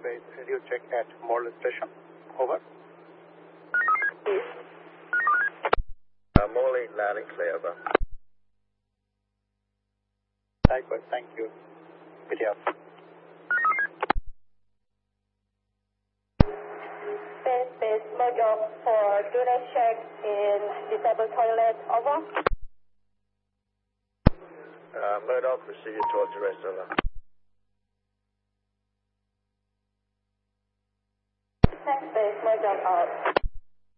base radio check at Moreland Station. Over. Morley, loud and clear, over. Likewise, thank you. Video. Space, Murdoch for unit check in disabled toilet, over. Murdoch, receive your towards the rest, over. Space, Murdoch out.